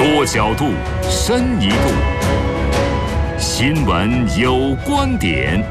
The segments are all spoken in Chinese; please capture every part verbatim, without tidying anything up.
多角度，深一度。新闻有观点。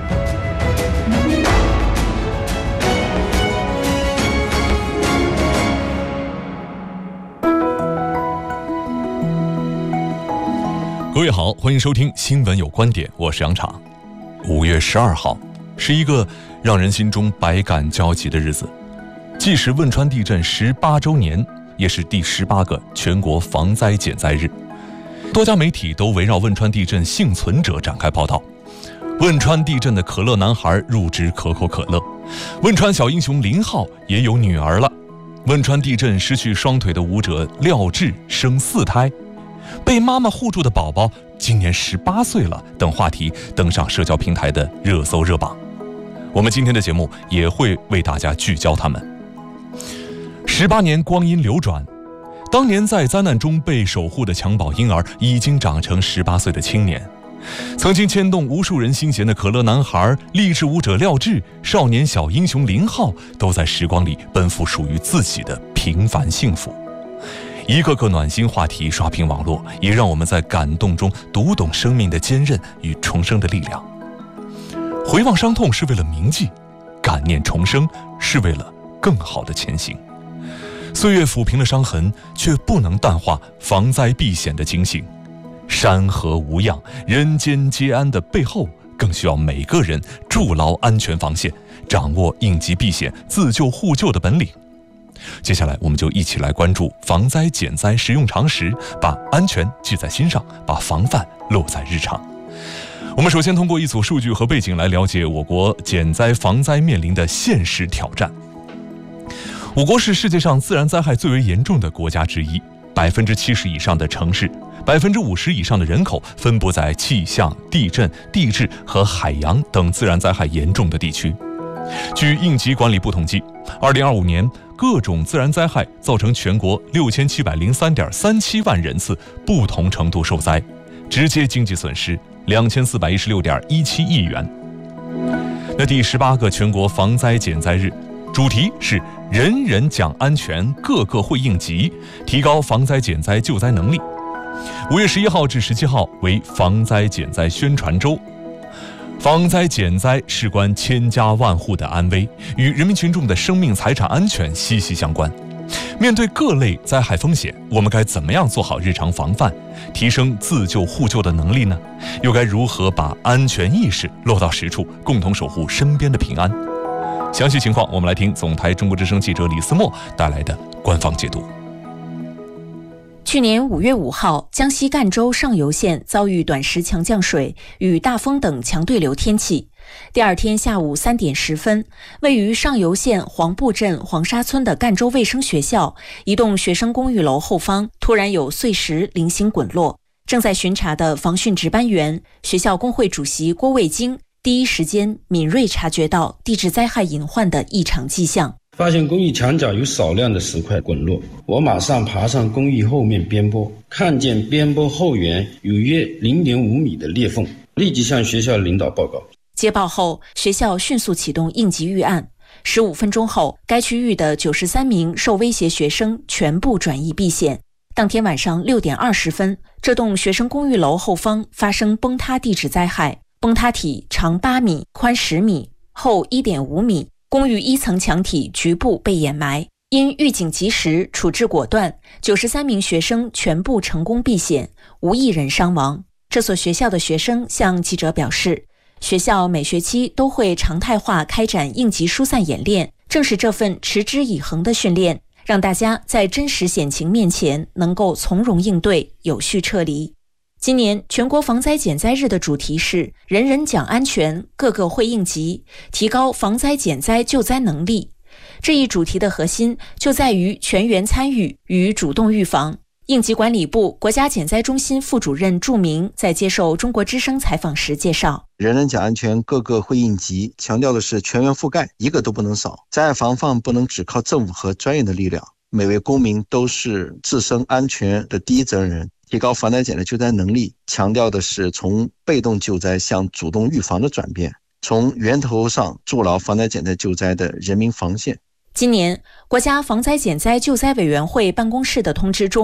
各位好，欢迎收听《新闻有观点》，我是杨昶。五月十二号是一个让人心中百感交集的日子，既是汶川地震十八周年，也是第十八个全国防灾减灾日。多家媒体都围绕汶川地震幸存者展开报道。汶川地震的可乐男孩入职可口可乐，汶川小英雄林浩也有女儿了。汶川地震失去双腿的舞者廖智生四胎，被妈妈护住的宝宝今年十八岁了等话题登上社交平台的热搜热榜。我们今天的节目也会为大家聚焦他们。十八年光阴流转，当年在灾难中被守护的襁褓婴儿已经长成十八岁的青年。曾经牵动无数人心弦的可乐男孩、励志舞者廖智、少年小英雄林浩，都在时光里奔赴属于自己的平凡幸福。一个个暖心话题刷屏网络，也让我们在感动中读懂生命的坚韧与重生的力量。回望伤痛是为了铭记，感念重生是为了更好的前行。岁月抚平了伤痕，却不能淡化防灾避险的警醒。山河无恙，人间皆安的背后，更需要每个人筑牢安全防线，掌握应急避险、自救互救的本领。接下来我们就一起来关注防灾减灾实用常识，把安全记在心上，把防范落在日常。我们首先通过一组数据和背景来了解我国减灾防灾面临的现实挑战。我国是世界上自然灾害最为严重的国家之一，百分之七十以上的城市，百分之五十以上的人口分布在气象、地震、地质和海洋等自然灾害严重的地区。据应急管理部统计，二零二五年各种自然灾害造成全国六千七百零三点三七万人次不同程度受灾，直接经济损失两千四百一十六点一七亿元。那第十八个全国防灾减灾日，主题是人人讲安全，个个会应急，提高防灾减灾救灾能力。五月十一号至十七号为防灾减灾宣传周。防灾减灾事关千家万户的安危，与人民群众的生命财产安全息息相关。面对各类灾害风险，我们该怎么样做好日常防范，提升自救互救的能力呢？又该如何把安全意识落到实处，共同守护身边的平安？详细情况我们来听总台中国之声记者李思墨带来的官方解读。 去年五月五号，江西赣州上游县遭遇短时强降水与大风等强对流天气。第二天下午三点十分，位于上游县黄埠镇黄沙村的赣州卫生学校一栋学生公寓楼后方突然有碎石零星滚落。正在巡查的防汛值班员、学校工会主席郭卫京第一时间敏锐察觉到地质灾害隐患的异常迹象。 发现公寓墙角有少量的石块滚落，我马上爬上公寓后面边坡，看见边坡后缘有约 零点五米的裂缝，立即向学校领导报告。 接报后，学校迅速启动应急预案。十五分钟后，该区域的九十三名受威胁学生全部转移避险。当天晚上六点二十分，这栋学生公寓楼后方发生崩塌地质灾害，崩塌体长八米，宽十米，厚 一点五米。公寓一层墙体局部被掩埋，因预警及时，处置果断，九十三名学生全部成功避险，无一人伤亡。这所学校的学生向记者表示，学校每学期都会常态化开展应急疏散演练，正是这份持之以恒的训练，让大家在真实险情面前能够从容应对，有序撤离。今年全国防灾减灾日的主题是人人讲安全，个个会应急，提高防灾减灾救灾能力。这一主题的核心就在于全员参与与主动预防。应急管理部国家减灾中心副主任祝明在接受中国之声采访时介绍， 人人讲安全，个个会应急，强调的是全员覆盖，一个都不能少。灾害防范不能只靠政府和专业的力量，每位公民都是自身安全的第一责任人。提高防灾减灾救灾能力，强调的是从被动救灾向主动预防的转变，从源头上筑牢防灾减灾救灾的人民防线。 今年，国家防灾减灾救灾委员会办公室的通知中，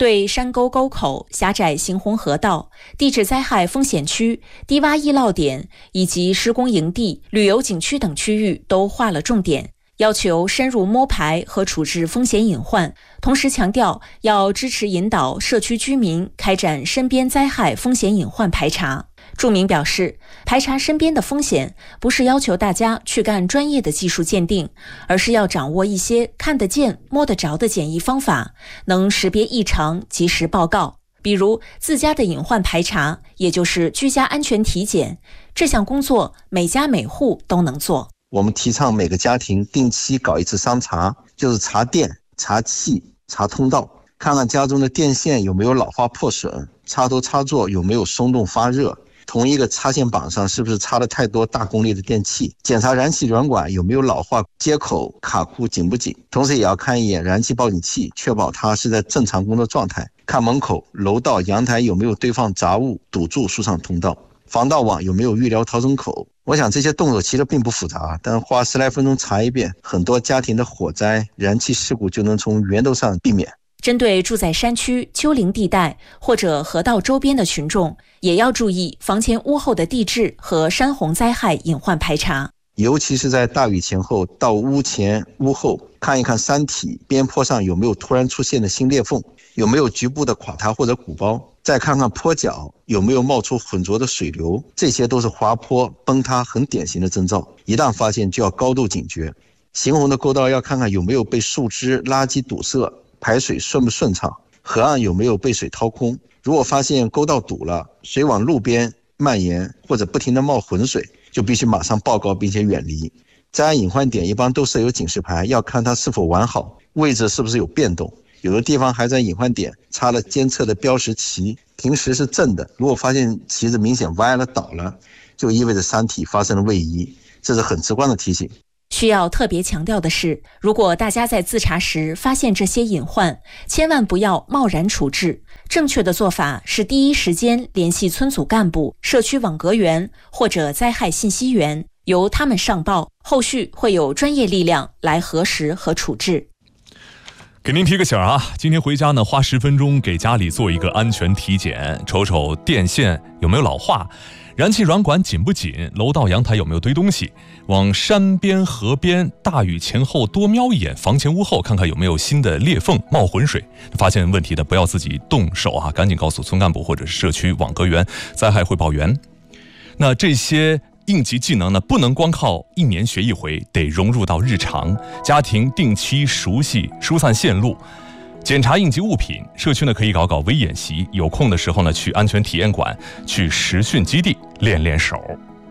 对山沟沟口、狭窄行洪河道、地质灾害风险区、低洼易涝点以及施工营地、旅游景区等区域都划了重点，要求深入摸排和处置风险隐患，同时强调要支持引导社区居民开展身边灾害风险隐患排查。著名表示，排查身边的风险不是要求大家去干专业的技术鉴定，而是要掌握一些看得见摸得着的简易方法，能识别异常及时报告。比如自家的隐患排查，也就是居家安全体检，这项工作每家每户都能做。 我们提倡每个家庭定期搞一次商查，就是查电、查气、查通道，看看家中的电线有没有老化破损，插头插座有没有松动发热，同一个插线板上是不是插了太多大功率的电器，检查燃气软管有没有老化，接口卡库紧不紧，同时也要看一眼燃气报警器，确保它是在正常工作状态，看门口、楼道、阳台有没有堆放杂物堵住疏散通道，防盗网有没有预留逃生口。我想这些动作其实并不复杂，但花十来分钟查一遍，很多家庭的火灾、燃气事故就能从源头上避免。 针对住在山区、丘陵地带或者河道周边的群众，也要注意房前屋后的地质和山洪灾害隐患排查。 尤其是在大雨前后，到屋前屋后看一看山体边坡上有没有突然出现的新裂缝，有没有局部的垮塌或者鼓包，再看看坡脚有没有冒出浑浊的水流，这些都是滑坡崩塌很典型的征兆，一旦发现就要高度警觉。行洪的沟道要看看有没有被树枝、垃圾堵塞，排水顺不顺畅，河岸有没有被水掏空。如果发现沟道堵了，水往路边蔓延或者不停地冒浑水，就必须马上报告并且远离。灾害隐患点一般都设有警示牌，要看它是否完好，位置是不是有变动，有的地方还在隐患点插了监测的标识旗，平时是正的，如果发现旗子明显歪了倒了，就意味着山体发生了位移，这是很直观的提醒。 需要特别强调的是，如果大家在自查时发现这些隐患，千万不要贸然处置。正确的做法是第一时间联系村组干部、社区网格员或者灾害信息员，由他们上报，后续会有专业力量来核实和处置。 给您提个醒啊，今天回家呢，花十分钟给家里做一个安全体检，瞅瞅电线有没有老化，燃气软管紧不紧，楼道阳台有没有堆东西，往山边河边大雨前后多瞄一眼，房前屋后看看有没有新的裂缝冒浑水。发现问题的不要自己动手啊，赶紧告诉村干部或者是社区网格员、灾害汇报员。那这些应急技能呢，不能光靠一年学一回，得融入到日常，家庭定期熟悉疏散线路，检查应急物品。社区呢可以搞搞微演习，有空的时候呢去安全体验馆、去实训基地练练手。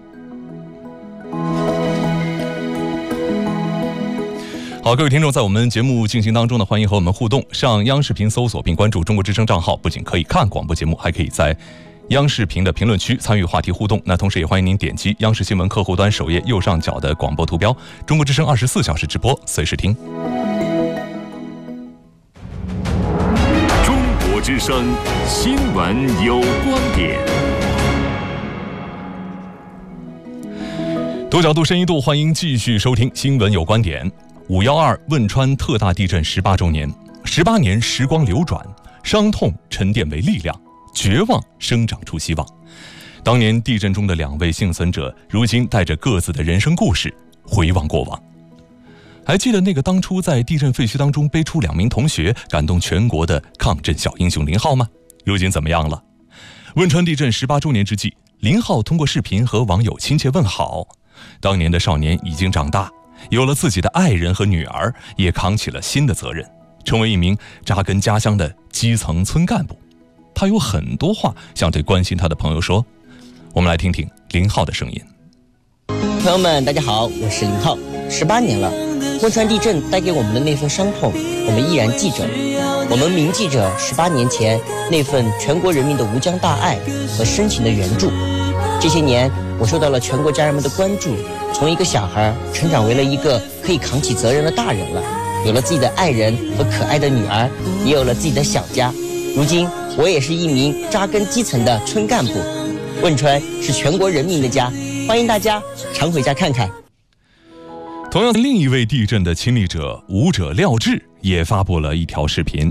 好，各位听众，在我们节目进行当中呢，欢迎和我们互动。上央视频搜索并关注中国之声账号，不仅可以看广播节目，还可以在央视频的评论区参与话题互动。那同时也欢迎您点击央视新闻客户端首页右上角的广播图标，中国之声二十四小时直播，随时听。 中国之声新闻有观点。 多角度深一度，欢迎继续收听新闻有观点。五幺二汶川特大地震十八周年，十八年时光流转，伤痛沉淀为力量，绝望生长出希望。当年地震中的两位幸存者，如今带着各自的人生故事回望过往。还记得那个当初在地震废墟当中背出两名同学，感动全国的抗震小英雄林浩吗？如今怎么样了？汶川地震十八周年之际，林浩通过视频和网友亲切问好。当年的少年已经长大，有了自己的爱人和女儿，也扛起了新的责任，成为一名扎根家乡的基层村干部。他有很多话想对关心他的朋友说，我们来听听林浩的声音。 朋友们大家好，我是林浩。十八年了，汶川地震带给我们的那份伤痛，我们依然记着。我们铭记着十八年前那份全国人民的无疆大爱和深情的援助。这些年，我受到了全国家人们的关注，从一个小孩成长为了一个可以扛起责任的大人了，有了自己的爱人和可爱的女儿，也有了自己的小家。如今，我也是一名扎根基层的村干部。汶川是全国人民的家，欢迎大家常回家看看。同样，另一位地震的亲历者舞者廖智也发布了一条视频。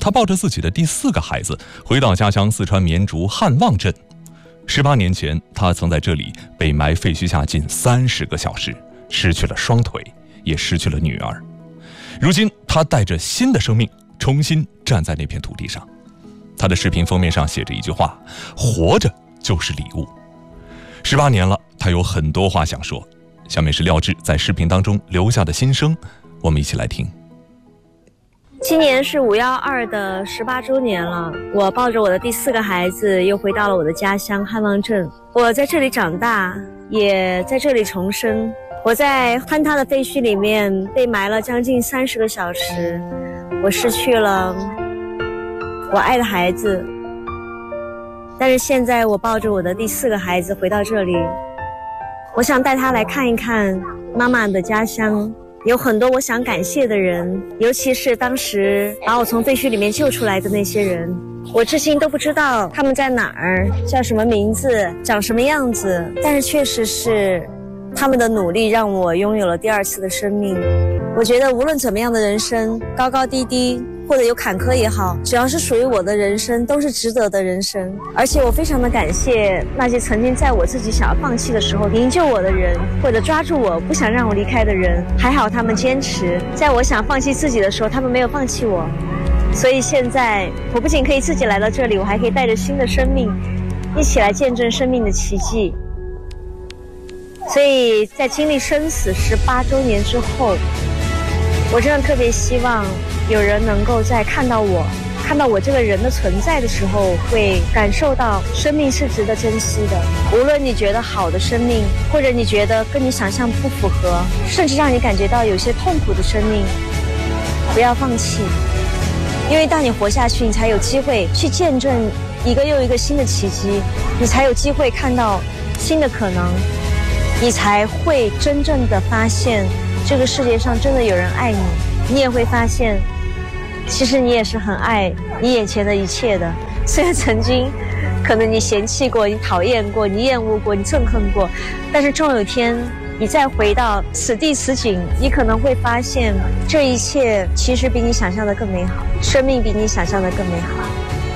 他抱着自己的第四个孩子回到家乡四川绵竹汉望镇。十八年前，他曾在这里被埋废墟下近三十个小时，失去了双腿，也失去了女儿。如今，他带着新的生命，重新站在那片土地上。他的视频封面上写着一句话：活着就是礼物。十八年了，他有很多话想说。下面是廖智在视频当中留下的心声，我们一起来听。 今年是五幺二的十八周年了，我抱着我的第四个孩子又回到了我的家乡汉望镇。我在这里长大，也在这里重生。我在坍塌的废墟里面被埋了将近三十个小时，我失去了我爱的孩子。但是现在我抱着我的第四个孩子回到这里，我想带他来看一看妈妈的家乡。有很多我想感谢的人，尤其是当时把我从废墟里面救出来的那些人，我至今都不知道他们在哪儿，叫什么名字，长什么样子，但是确实是他们的努力让我拥有了第二次的生命。我觉得无论怎么样的人生，高高低低或者有坎坷也好，只要是属于我的人生，都是值得的人生。而且我非常的感谢那些曾经在我自己想要放弃的时候营救我的人，或者抓住我不想让我离开的人，还好他们坚持，在我想放弃自己的时候，他们没有放弃我。所以现在我不仅可以自己来到这里，我还可以带着新的生命一起来见证生命的奇迹。所以在经历生死十八周年之后，我真的特别希望有人能够在看到我看到我这个人的存在的时候，会感受到生命是值得珍惜的。无论你觉得好的生命，或者你觉得跟你想象不符合，甚至让你感觉到有些痛苦的生命，不要放弃。因为当你活下去，你才有机会去见证一个又一个新的奇迹，你才有机会看到新的可能，你才会真正的发现这个世界上真的有人爱你。你也会发现其实你也是很爱你眼前的一切的。虽然曾经可能你嫌弃过，你讨厌过，你厌恶过，你憎恨过，但是终有一天你再回到此地此景，你可能会发现这一切其实比你想象的更美好，生命比你想象的更美好。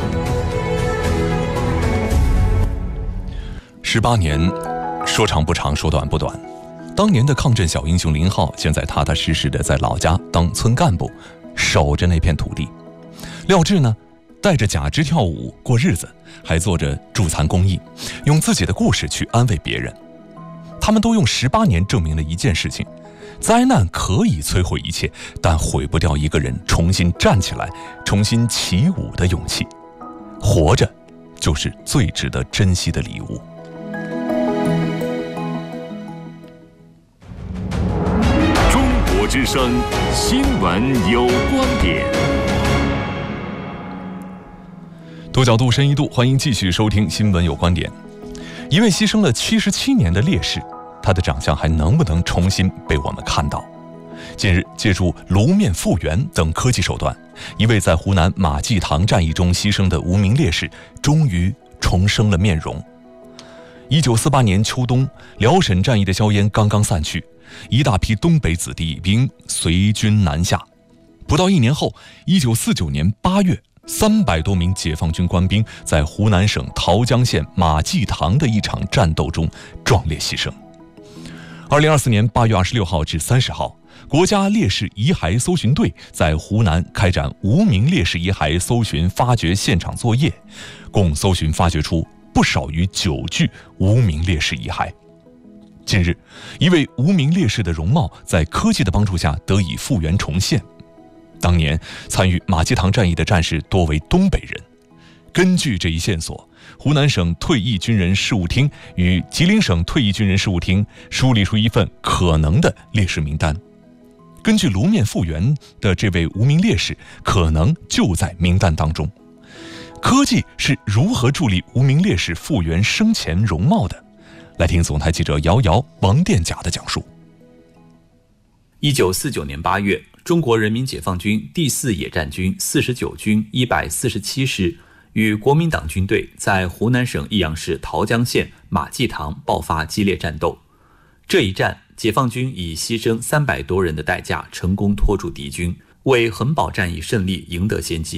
十八年，说长不长，说短不短。当年的抗震小英雄林浩，现在踏踏实实的在老家当村干部，守着那片土地。廖智呢，带着假肢跳舞过日子，还做着助残公益，用自己的故事去安慰别人。他们都用十八年证明了一件事情：灾难可以摧毁一切，但毁不掉一个人重新站起来、重新起舞的勇气。活着，就是最值得珍惜的礼物。 之声新闻有观点， 多角度深一度，欢迎继续收听新闻有观点。一位牺牲了七十七年的烈士，他的长相还能不能重新被我们看到？近日，借助颅面复原等科技手段，一位在湖南马济塘战役中牺牲的无名烈士终于重生了面容。一九四八年秋冬，辽沈战役的硝烟刚刚散去，一大批东北子弟兵随军南下。不到一年后，一九四九年八月，三百多名解放军官兵在湖南省桃江县马济塘的一场战斗中壮烈牺牲。二零二四年八月二十六号至三十号，国家烈士遗骸搜寻队在湖南开展无名烈士遗骸搜寻发掘现场作业，共搜寻发掘出不少于九具无名烈士遗骸。近日，一位无名烈士的容貌在科技的帮助下得以复原重现。当年参与马济塘战役的战士多为东北人。根据这一线索，湖南省退役军人事务厅与吉林省退役军人事务厅梳理出一份可能的烈士名单。根据颅面复原的这位无名烈士，可能就在名单当中。科技是如何助力无名烈士复原生前容貌的？来听总台记者姚瑶、王殿甲的讲述。 一九四九年八月，中国人民解放军第四野战军四十九军一百四十七师与国民党军队在湖南省益阳市桃江县马济塘爆发激烈战斗。这一战，解放军以牺牲三百多人的代价成功拖住敌军，为衡宝战役胜利赢得先机。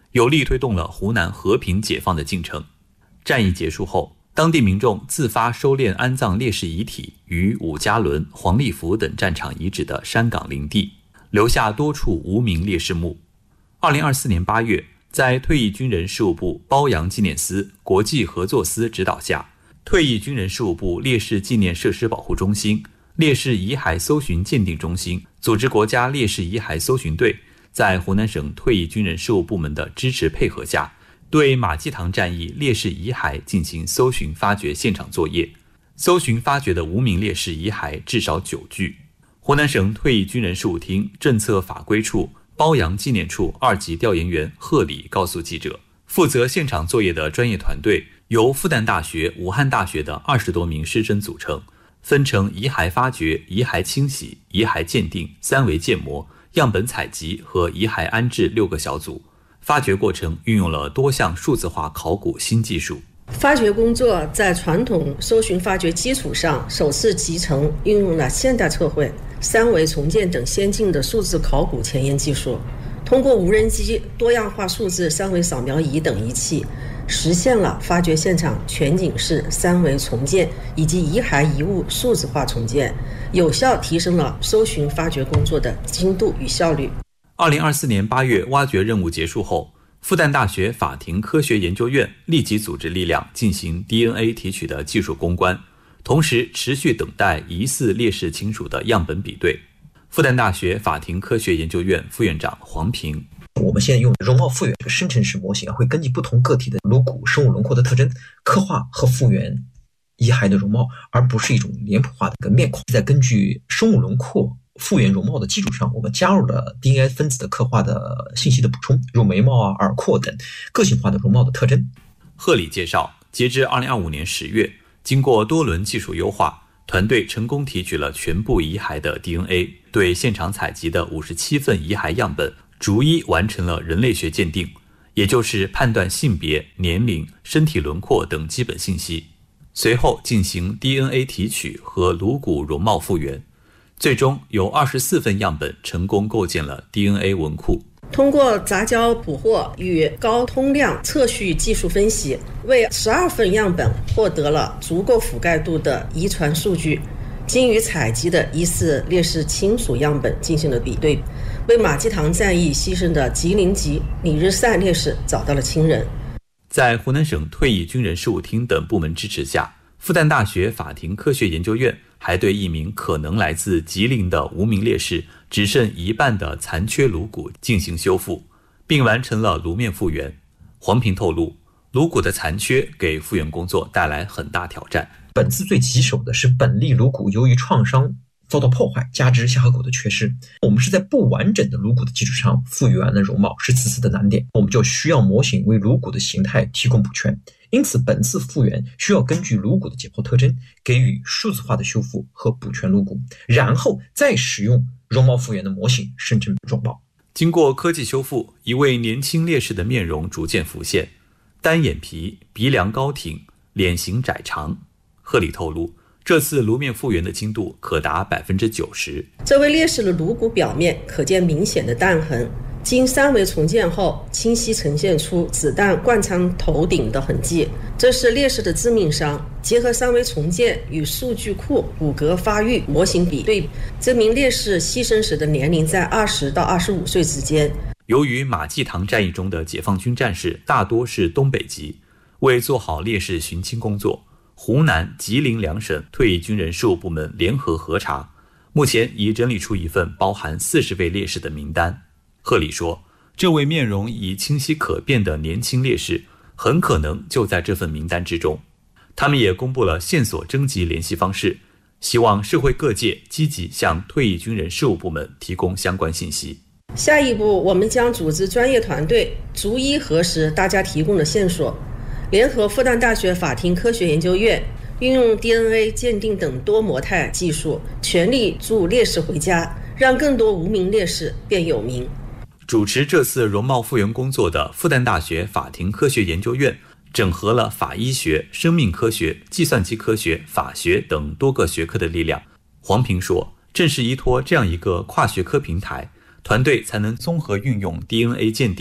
有力推动了湖南和平解放的进程。战役结束后，当地民众自发收敛安葬烈士遗体于伍家仑、黄立福等战场遗址的山岗林地，留下多处无名烈士墓。二零二四年八月，在退役军人事务部褒扬纪念司国际合作司指导下，退役军人事务部烈士纪念设施保护中心、烈士遗骸搜寻鉴定中心组织国家烈士遗骸搜寻队，在湖南省退役军人事务部门的支持配合下，对马济塘战役烈士遗骸进行搜寻发掘现场作业，搜寻发掘的无名烈士遗骸至少九具。湖南省退役军人事务厅政策法规处褒扬纪念处二级调研员贺礼告诉记者，负责现场作业的专业团队由复旦大学、武汉大学的二十多名师生组成，分成遗骸发掘、遗骸清洗、遗骸鉴定、三维建模、样本采集和遗骸安置六个小组。发掘过程运用了多项数字化考古新技术。 发掘工作在传统搜寻发掘基础上，首次集成运用了现代测绘、三维重建等先进的数字考古前沿技术，通过无人机、多样化数字三维扫描仪等仪器，实现了发掘现场全景式三维重建以及遗骸遗物数字化重建，有效提升了搜寻发掘工作的精度与效率。 二零二四年八月挖掘任务结束后，复旦大学法庭科学研究院立即组织力量进行 D N A 提取的技术攻关，同时持续等待疑似烈士亲属的样本比对。复旦大学法庭科学研究院副院长黄平， 我们现在用容貌复原这个生成式模型，会根据不同个体的颅骨生物轮廓的特征，刻画和复原遗骸的容貌，而不是一种脸谱化的个面孔。在根据生物轮廓复原容貌的基础上，我们加入了 D N A 分子的刻画的信息的补充，如眉毛啊、耳廓等个性化的容貌的特征。 贺礼介绍，截至二零二五年十月，经过多轮技术优化，团队成功提取了全部遗骸的 D N A， 对现场采集的五十七份遗骸样本逐一完成了人类学鉴定，也就是判断性别、年龄、身体轮廓等基本信息，随后进行 D N A 提取和颅骨容貌复原。最终有二十四份样本成功构建了 D N A 文库。 通过杂交捕获与高通量测序技术分析，为十二份样本获得了足够覆盖度的遗传数据，经与采集的疑似烈士亲属样本进行了比对，为马济塘战役牺牲的吉林籍李日善烈士找到了亲人。 在湖南省退役军人事务厅等部门支持下，复旦大学法庭科学研究院还对一名可能来自吉林的无名烈士只剩一半的残缺颅骨进行修复，并完成了颅面复原。黄平透露，颅骨的残缺给复原工作带来很大挑战。 本次最棘手的是本粒颅骨由于创伤遭到破坏，加之下颌骨的缺失，我们是在不完整的颅骨的基础上复原了容貌，是此次的难点。我们就需要模型为颅骨的形态提供补全，因此本次复原需要根据颅骨的解剖特征给予数字化的修复和补全颅骨，然后再使用容貌复原的模型生成容貌。 经过科技修复，一位年轻烈士的面容逐渐浮现，单眼皮，鼻梁高挺，脸型窄长。贺礼透露，这次颅面复原的精度可达 百分之九十。 这位烈士的颅骨表面可见明显的弹痕，经三维重建后清晰呈现出子弹贯穿头顶的痕迹，这是烈士的致命伤。结合三维重建与数据库骨骼发育模型比对，这名烈士牺牲时的年龄在二十到二十五岁之间。 由于马济塘战役中的解放军战士大多是东北籍，为做好烈士寻亲工作，湖南、吉林两省退役军人事务部门联合核查，目前已整理出一份包含四十位烈士的名单。贺礼说，这位面容已清晰可辨的年轻烈士很可能就在这份名单之中。他们也公布了线索征集联系方式，希望社会各界积极向退役军人事务部门提供相关信息。 下一步，我们将组织专业团队逐一核实大家提供的线索，联合复旦大学法庭科学研究院，运用 D N A 鉴定等多模态技术，全力助烈士回家，让更多无名烈士变有名。 主持这次容貌复原工作的复旦大学法庭科学研究院，整合了法医学、生命科学、计算机科学、法学等多个学科的力量。黄平说，正是依托这样一个跨学科平台，团队才能综合运用 D N A 鉴定、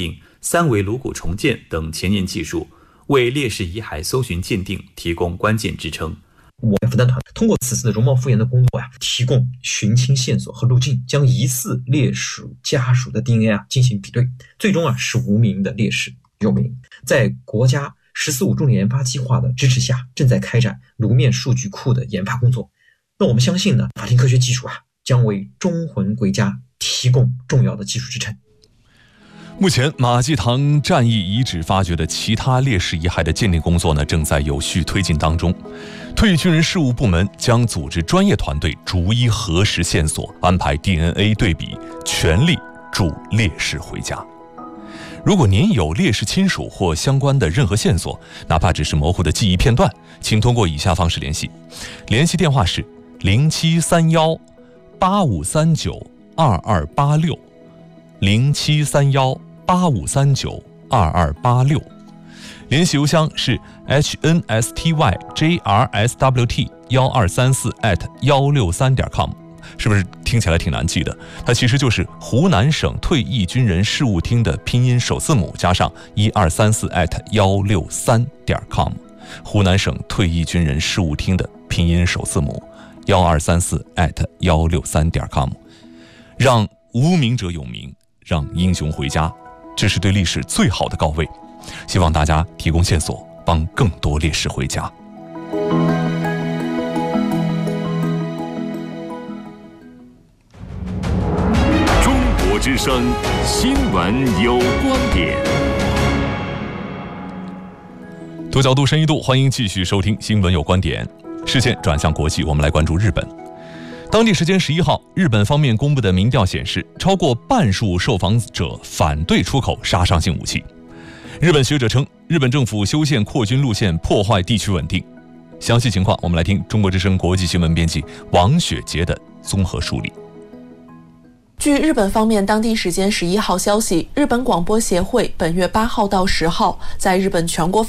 三维颅骨重建等前沿技术，为烈士遗骸搜寻鉴定提供关键支撑。 我们复旦团通过此次的容貌复原的工作呀、啊，提供寻亲线索和路径，将疑似烈士家属的 D N A 啊进行比对，最终啊使无名的烈士有名。在国家“十四五”重点研发计划的支持下，正在开展颅面数据库的研发工作。那我们相信呢，法定科学技术啊将为忠魂归家提供重要的技术支撑。 目前，马济塘战役遗址发掘的其他烈士遗骸的鉴定工作呢，正在有序推进当中。退役军人事务部门将组织专业团队逐一核实线索，安排 D N A 对比，全力助烈士回家。如果您有烈士亲属或相关的任何线索，哪怕只是模糊的记忆片段，请通过以下方式联系。联系电话是零七三幺八五三九二二八六，零七三幺八五三九二二八六，联系邮箱是 h n s t y j r s w t 一二三四 at 一六三点 com， 是不是听起来挺难记的？它其实就是湖南省退役军人事务厅的拼音首字母加上一二三四 at 一六三点 com， 湖南省退役军人事务厅的拼音首字母一二三四 at 一六三点 com， 让无名者有名，让英雄回家。这是对历史最好的告慰，希望大家提供线索，帮更多烈士回家。 中国之声新闻有观点。 多角度深一度，欢迎继续收听新闻有观点。视线转向国际，我们来关注日本。当地时间十一号，日本方面公布的民调显示，超过半数受访者反对出口杀伤性武器。日本学者称，日本政府修宪扩军路线破坏地区稳定。详细情况，我们来听中国之声国际新闻编辑王雪杰的综合梳理。 据日本方面当地时间十一号消息，日本广播协会本月八号到十号在日本全国